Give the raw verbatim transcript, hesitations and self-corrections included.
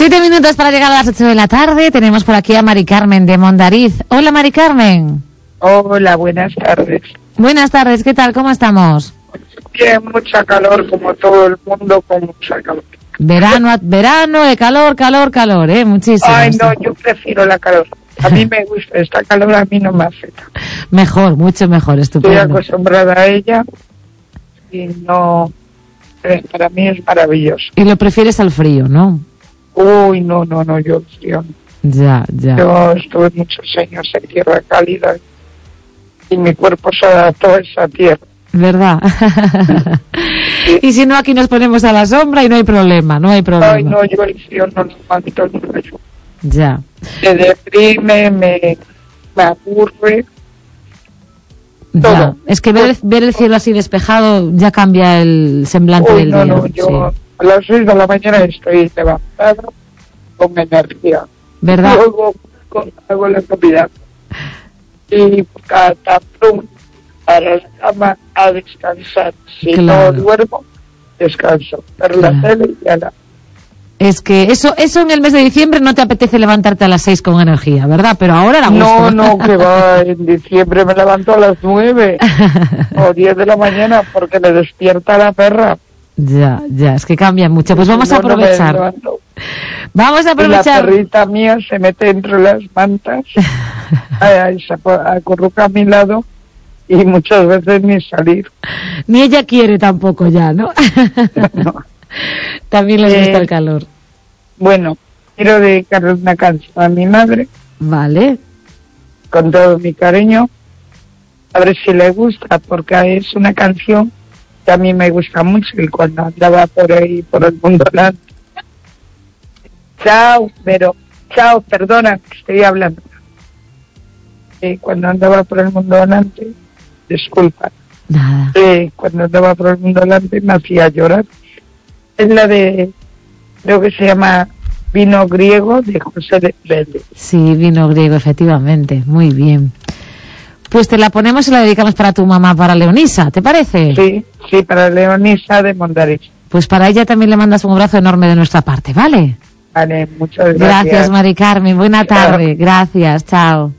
Siete minutos para llegar a las ocho de la tarde. Tenemos por aquí a Mari Carmen de Mondariz. Hola, Mari Carmen. Hola, buenas tardes. Buenas tardes, ¿qué tal? ¿Cómo estamos? Bien, mucha calor, como todo el mundo, con mucha calor. Verano, verano, de calor, calor, calor, ¿eh? Muchísimo. Ay, no, yo prefiero la calor. A mí me gusta, esta calor a mí no me afecta. Mejor, mucho mejor, estupendo. Estoy acostumbrada a ella y no, para mí es maravilloso. Y lo prefieres al frío, ¿no? Uy, no, no, no, yo frío no. Ya, ya. Yo estuve muchos años en tierra cálida y mi cuerpo se adaptó a esa tierra. ¿Verdad? Sí. Y si no, aquí nos ponemos a la sombra y no hay problema, no hay problema. Ay, no, yo el frío no lo aguanto nunca. Ya. Me deprime, me, me aburre. Ya. Todo. Es que ver, ver el cielo así despejado ya cambia el semblante Uy, del no, día. no, yo Sí. a las seis de la mañana estoy levantada con energía. ¿Verdad? Luego con, hago la comida y catapum para la cama a descansar. Si Claro. no duermo, descanso. Ver Claro. la tele y ya la. Es que eso eso en el mes de diciembre no te apetece levantarte a las seis con energía, ¿verdad? Pero ahora la No, no, que va, en diciembre me levanto a las nueve o diez de la mañana porque me despierta la perra. Ya, ya, es que cambia mucho. Pues vamos a No, no me aprovechar. levanto. Vamos a Y la aprovechar. perrita mía se mete entre las mantas, ay, ay, se apo- acurruca a mi lado y muchas veces ni salir. Ni ella quiere tampoco ya, ¿no? No. También les gusta Eh, el calor. Bueno, quiero dedicarle una canción a mi madre Vale. con todo mi cariño, a ver si le gusta, porque es una canción que a mí me gusta mucho y cuando andaba por ahí, por el mundo delante. Chao, pero, chao, perdona, que estoy hablando. Eh, cuando andaba por el mundo delante, disculpa, Nada. eh, cuando andaba por el mundo delante me hacía llorar. Es la de, creo que se llama Vino Griego, de José de Vélez. Sí, vino griego, efectivamente. Muy bien. Pues te la ponemos y la dedicamos para tu mamá, para Leonisa, ¿te parece? Sí, sí, para Leonisa de Mondariz. Pues para ella también le mandas un abrazo enorme de nuestra parte, ¿vale? Vale, muchas Gracias, gracias. Mari Carmen. Buena Chao. tarde. Gracias. Chao.